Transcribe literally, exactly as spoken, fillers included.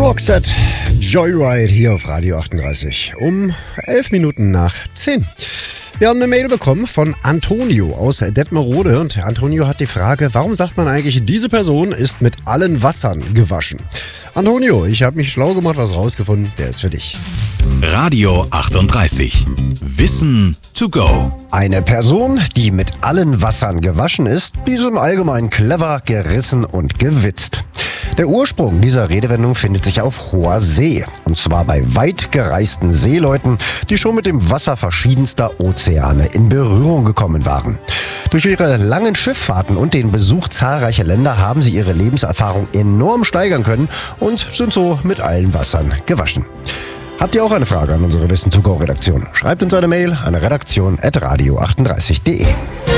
Roxette Joyride hier auf Radio achtunddreißig um elf Minuten nach zehn. Wir haben eine Mail bekommen von Antonio aus Detmerode und Antonio hat die Frage, warum sagt man eigentlich, diese Person ist mit allen Wassern gewaschen? Antonio, ich habe mich schlau gemacht, was rausgefunden, der ist für dich. Radio achtunddreißig. Wissen to go. Eine Person, die mit allen Wassern gewaschen ist, die ist im Allgemeinen clever, gerissen und gewitzt. Der Ursprung dieser Redewendung findet sich auf hoher See. Und zwar bei weit gereisten Seeleuten, die schon mit dem Wasser verschiedenster Ozeane in Berührung gekommen waren. Durch ihre langen Schifffahrten und den Besuch zahlreicher Länder haben sie ihre Lebenserfahrung enorm steigern können und sind so mit allen Wassern gewaschen. Habt ihr auch eine Frage an unsere Wissen to go Redaktion? Schreibt uns eine Mail an redaktion at radio achtunddreißig punkt de.